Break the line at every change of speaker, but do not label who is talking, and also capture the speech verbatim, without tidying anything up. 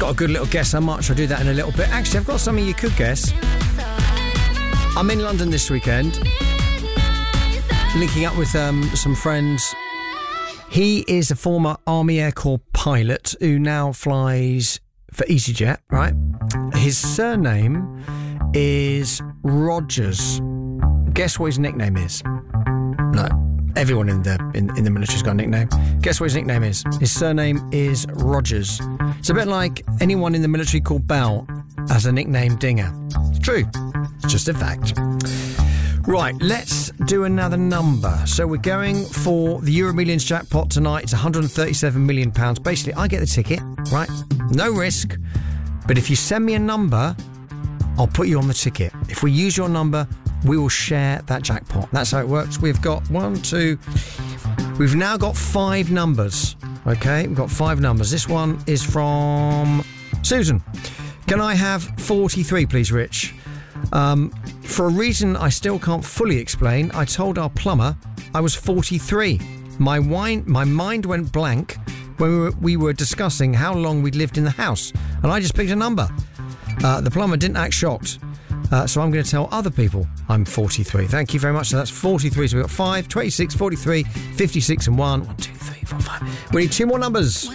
got a good little guess how much? I'll do that in a little bit. Actually, I've got something you could guess. I'm in London this weekend, linking up with um, some friends. He is a former Army Air Corps pilot who now flies for EasyJet, right? His surname is Rogers. Guess what his nickname is? No, everyone in the in, in the military's got a nickname. Guess what his nickname is? His surname is Rogers. It's a bit like anyone in the military called Bell has a nickname Dinger. It's true. It's just a fact. Right, let's do another number. So we're going for the Euro Millions jackpot tonight. It's one hundred thirty-seven million pounds. Basically, I get the ticket, right? No risk. But if you send me a number, I'll put you on the ticket. If we use your number, we will share that jackpot. That's how it works. We've got one, two... We've now got five numbers, okay? We've got five numbers. This one is from Susan. Can I have forty-three, please, Rich? Um, for a reason I still can't fully explain, I told our plumber I was forty-three. My wine, my mind went blank when we were, we were discussing how long we'd lived in the house, and I just picked a number. Uh, the plumber didn't act shocked, uh, so I'm going to tell other people I'm forty-three. Thank you very much. So that's forty-three. So we've got five, twenty-six, forty-three, fifty-six and one. one, two, three, four, five. We need two more numbers.